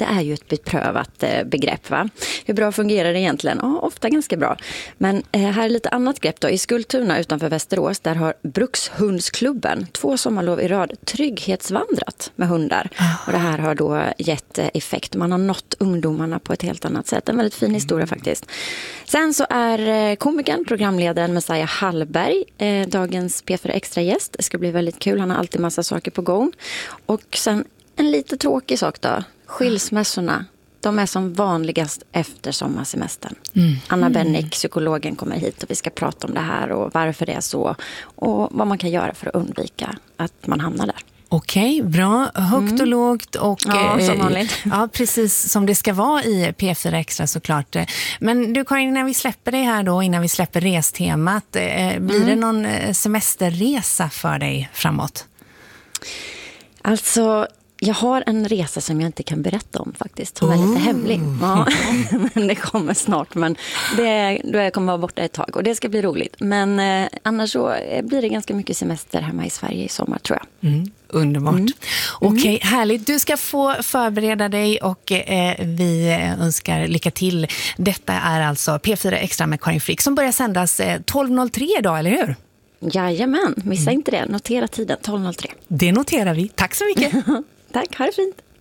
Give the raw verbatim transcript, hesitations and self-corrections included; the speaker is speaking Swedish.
det är ju ett beprövat eh, begrepp, va? Hur bra fungerar det egentligen? Ja, ofta ganska bra. Men eh, här är lite annat grepp då. I Skultuna utanför Västerås, där har Brukshundsklubben två sommarlov i rad trygghetsvandrat med hundar. Oh. Och det här har då gett eh, effekt. Man har nått ungdomarna på ett helt annat sätt. En väldigt fin historia faktiskt. Sen så är eh, komikern, programledaren Messiah Hallberg eh, dagens P fyra Extra-gäst. Det ska bli väldigt kul. Han har alltid massa saker på gång. Och sen en lite tråkig sak då. Skilsmässorna. De är som vanligast efter sommarsemestern. Mm. Anna Bennick, psykologen, kommer hit och vi ska prata om det här och varför det är så. Och vad man kan göra för att undvika att man hamnar där. Okej, bra. Högt mm. och lågt. Och, ja, som vanligt. Eh, ja, precis som det ska vara i P fyra Extra såklart. Men du Karin, när vi släpper dig här då, innan vi släpper restemat, eh, blir mm. det någon semesterresa för dig framåt? Alltså, jag har en resa som jag inte kan berätta om faktiskt, som är lite oh. hemlig. Ja, men det kommer snart, men det, då jag kommer vara borta ett tag och det ska bli roligt. Men eh, annars så blir det ganska mycket semester hemma i Sverige i sommar, tror jag. Mm. Underbart. Mm. Okej, okay, härligt. Du ska få förbereda dig och eh, vi önskar lycka till. Detta är alltså P fyra Extra med Karin Frick som börjar sändas eh, tolv noll tre idag, eller hur? Jajamän, missa mm. inte det. Notera tiden tolv noll tre. Det noterar vi. Tack så mycket. Tack, ha det fint.